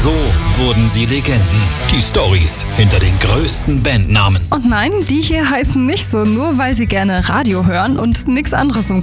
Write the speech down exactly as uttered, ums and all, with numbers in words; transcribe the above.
So wurden sie Legenden. Die Storys hinter den größten Bandnamen. Und nein, die hier heißen nicht so, nur weil sie gerne Radio hören und nichts anderes im